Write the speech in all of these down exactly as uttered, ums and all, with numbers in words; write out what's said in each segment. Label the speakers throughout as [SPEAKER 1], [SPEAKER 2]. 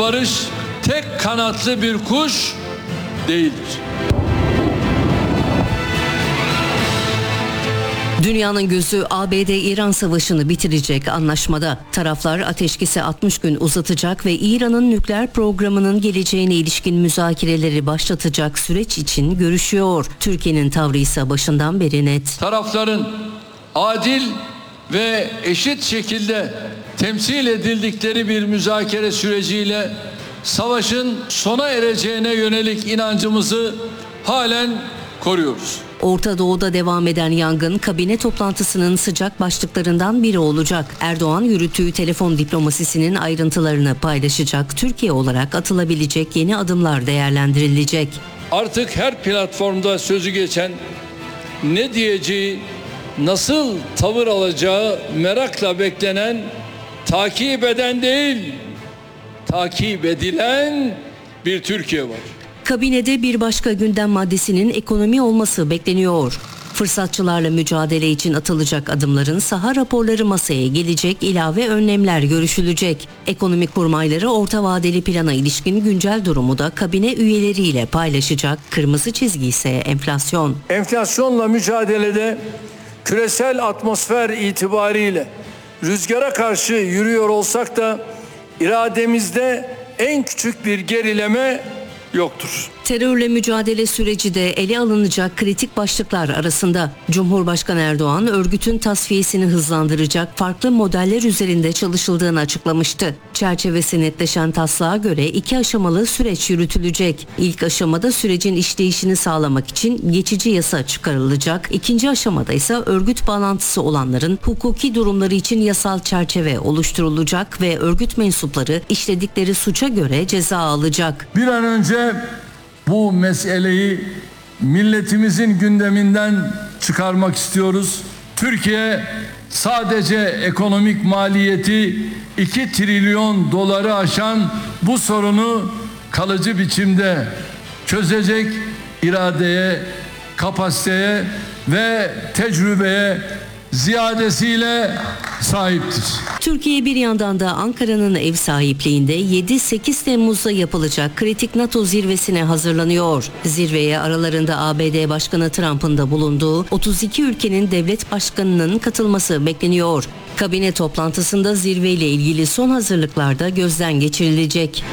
[SPEAKER 1] barış tek kanatlı bir kuş değildir.
[SPEAKER 2] Dünyanın gözü A B D-İran savaşını bitirecek anlaşmada. Taraflar ateşkesi altmış gün uzatacak ve İran'ın nükleer programının geleceğine ilişkin müzakereleri başlatacak süreç için görüşüyor. Türkiye'nin tavrı ise başından beri net.
[SPEAKER 1] Tarafların adil ve eşit şekilde temsil edildikleri bir müzakere süreciyle savaşın sona ereceğine yönelik inancımızı halen koruyoruz.
[SPEAKER 2] Orta Doğu'da devam eden yangın kabine toplantısının sıcak başlıklarından biri olacak. Erdoğan yürüttüğü telefon diplomasisinin ayrıntılarını paylaşacak. Türkiye olarak atılabilecek yeni adımlar değerlendirilecek.
[SPEAKER 1] Artık her platformda sözü geçen ne diyeceği, nasıl tavır alacağı merakla beklenen, takip eden değil, takip edilen bir Türkiye var.
[SPEAKER 2] Kabinede bir başka gündem maddesinin ekonomi olması bekleniyor. Fırsatçılarla mücadele için atılacak adımların saha raporları masaya gelecek, ilave önlemler görüşülecek. Ekonomi kurmayları orta vadeli plana ilişkin güncel durumu da kabine üyeleriyle paylaşacak. Kırmızı çizgi ise enflasyon.
[SPEAKER 3] Enflasyonla mücadelede küresel atmosfer itibariyle rüzgara karşı yürüyor olsak da irademizde en küçük bir gerileme yoktur.
[SPEAKER 2] Terörle mücadele süreci de ele alınacak kritik başlıklar arasında. Cumhurbaşkanı Erdoğan örgütün tasfiyesini hızlandıracak farklı modeller üzerinde çalışıldığını açıklamıştı. Çerçevesi netleşen taslağa göre iki aşamalı süreç yürütülecek. İlk aşamada sürecin işleyişini sağlamak için geçici yasa çıkarılacak. İkinci aşamada ise örgüt bağlantısı olanların hukuki durumları için yasal çerçeve oluşturulacak ve örgüt mensupları işledikleri suça göre ceza alacak.
[SPEAKER 1] Bir an önce bu meseleyi milletimizin gündeminden çıkarmak istiyoruz. Türkiye sadece ekonomik maliyeti iki trilyon doları aşan bu sorunu kalıcı biçimde çözecek iradeye, kapasiteye ve tecrübeye ziyadesiyle sahiptir.
[SPEAKER 2] Türkiye bir yandan da Ankara'nın ev sahipliğinde yedi sekiz Temmuz'da yapılacak kritik NATO zirvesine hazırlanıyor. Zirveye aralarında A B D Başkanı Trump'ın da bulunduğu otuz iki ülkenin devlet başkanının katılması bekleniyor. Kabine toplantısında zirveyle ilgili son hazırlıklar da gözden geçirilecek.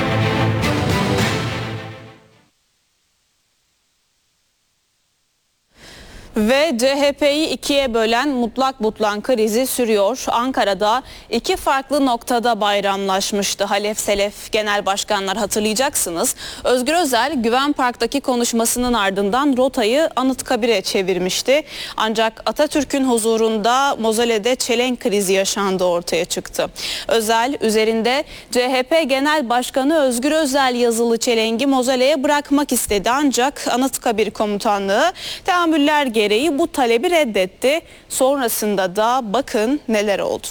[SPEAKER 4] Ve C H P'yi ikiye bölen mutlak butlan krizi sürüyor. Ankara'da iki farklı noktada bayramlaşmıştı Halef Selef genel başkanlar, hatırlayacaksınız. Özgür Özel Güven Park'taki konuşmasının ardından rotayı Anıtkabir'e çevirmişti. Ancak Atatürk'ün huzurunda mozolede çelenk krizi yaşandığı ortaya çıktı. Özel üzerinde C H P Genel Başkanı Özgür Özel yazılı çelengi mozoleye bırakmak istedi. Ancak Anıtkabir Komutanlığı teamüller gereği bu talebi reddetti. Sonrasında da bakın neler oldu.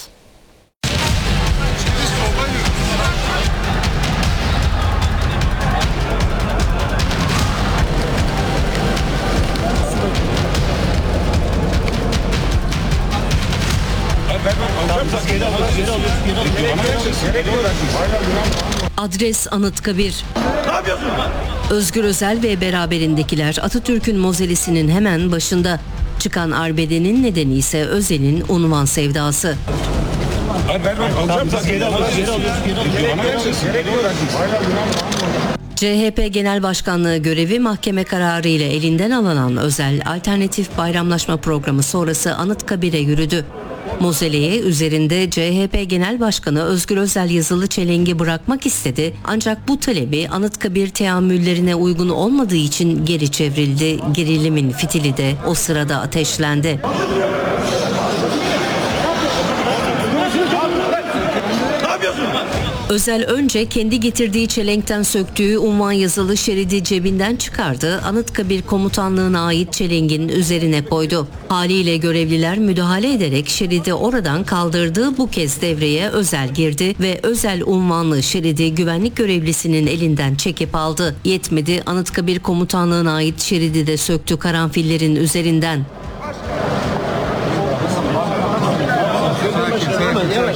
[SPEAKER 2] Adres Anıtkabir. Özgür Özel ve beraberindekiler Atatürk'ün mozelesinin hemen başında. Çıkan arbedenin nedeni ise Özel'in unvan sevdası. C H P Genel Başkanlığı görevi mahkeme kararı ile elinden alınan Özel, alternatif bayramlaşma programı sonrası Anıtkabir'e yürüdü. Mozeleye üzerinde C H P Genel Başkanı Özgür Özel yazılı çelengi bırakmak istedi. Ancak bu talebi Anıtkabir teamüllerine uygun olmadığı için geri çevrildi. Gerilimin fitili de o sırada ateşlendi. Özel önce kendi getirdiği çelenkten söktüğü unvan yazılı şeridi cebinden çıkardı. Anıtkabir Komutanlığı'na ait çelengin üzerine koydu. Haliyle görevliler müdahale ederek şeridi oradan kaldırdı. Bu kez devreye Özel girdi ve Özel unvanlı şeridi güvenlik görevlisinin elinden çekip aldı. Yetmedi, Anıtkabir Komutanlığı'na ait şeridi de söktü karanfillerin üzerinden.